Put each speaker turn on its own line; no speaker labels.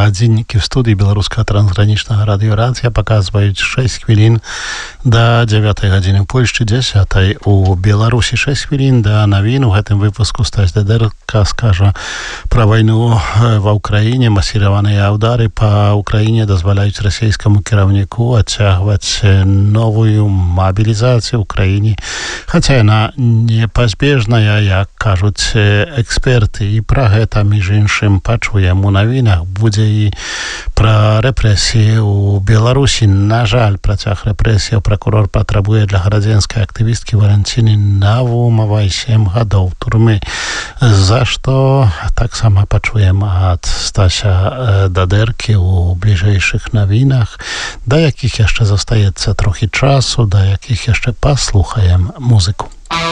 гадзіннікі в студыі беларускага трансгранічнага радыёрацыя паказваюць 6 хвілін да 9 гадзіны. У Польшчы 10 у Беларусі 6 хвілін да навін. У гэтым выпуску Стась Дедерка скажа пра вайну ва ўкраіне. Масіраваныя ўдары па ўкраіне дазваляюць расійскаму кіраўніку адцягваць новую мабілізацыю ў краіне, хаця яна непазбежная, як кажуць эксперты. І пра гэта, між іншым, пачуем у навінах. Будзе і пра рэпрэсіі ў Беларусі. На жаль, працяг рэпрэсіяў пракурор патрабуе для гарадзенскай актывісткі Валянціны Навумавай 7 гадоў турмы, за што таксама пачуем ад Стася Дадеркі ў бліжэйшых навінах, да якіх яшчэ застаецца трохі часу, да якіх яшчэ паслухаем музыку.